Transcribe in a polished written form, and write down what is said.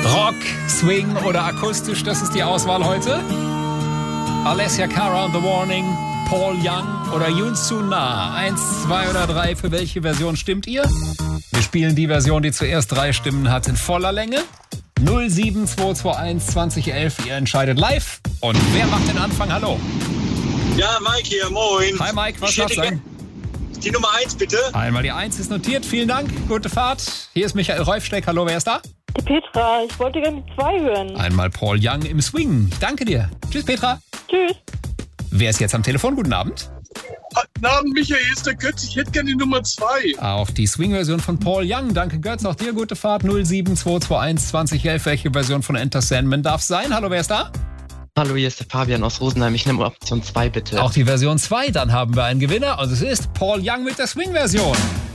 Rock, Swing oder akustisch, das ist die Auswahl heute. Alessia Cara und The Warning, Paul Young oder Yoon Soo-na. 1, 2 oder 3, für welche Version stimmt ihr? Wir spielen die Version, die zuerst 3 Stimmen hat, in voller Länge. 07221 2011, ihr entscheidet live. Und wer macht den Anfang? Hallo. Ja, Mike hier, moin. Hi Mike, was darf sein? Die Nummer 1 bitte. Einmal die 1 ist notiert, vielen Dank, gute Fahrt. Hier ist Michael Reufsteck, hallo, wer ist da? Die Petra, ich wollte gerne die 2 hören. Einmal Paul Young im Swing, danke dir. Tschüss Petra. Tschüss. Wer ist jetzt am Telefon? Guten Abend. Guten Abend, Michael, ist der Götz. Ich hätte gerne die Nummer 2. Auch die Swing-Version von Paul Young. Danke Götz, auch dir gute Fahrt. 07221 2011. Welche Version von Enter Sandman darf sein? Hallo, wer ist da? Hallo, hier ist der Fabian aus Rosenheim. Ich nehme Option 2, bitte. Auch die Version 2. Dann haben wir einen Gewinner. Und es ist Paul Young mit der Swing-Version.